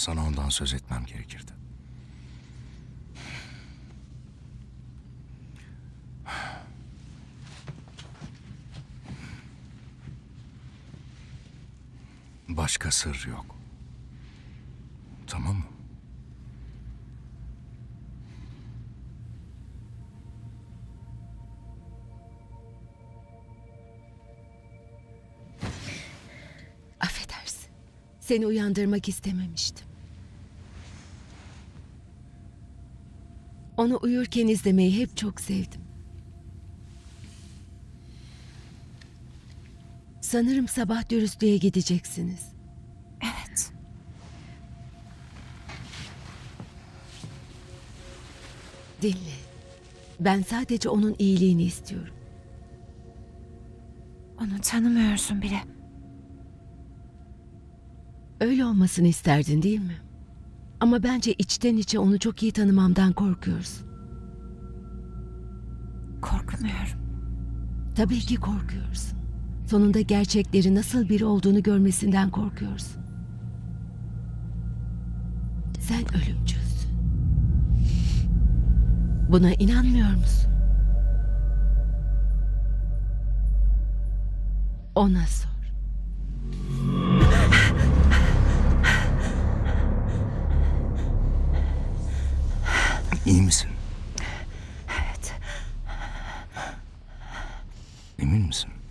Sana ondan söz etmem gerekirdi. Başka sır yok. Tamam mı? Affedersin. Seni uyandırmak istememiştim. Onu uyurken izlemeyi hep çok sevdim. Sanırım sabah dürüstlüğe gideceksiniz. Evet. Dinle. Ben sadece onun iyiliğini istiyorum. Onu tanımıyorsun bile. Öyle olmasını isterdin değil mi? Ama bence içten içe onu çok iyi tanımamdan korkuyorsun. Korkmuyorum. Tabii ki korkuyorsun. Sonunda gerçekleri nasıl biri olduğunu görmesinden korkuyorsun. Sen ölümcülsün. Buna inanmıyor musun? Ona sor. İyi misin? Evet. Emin misin?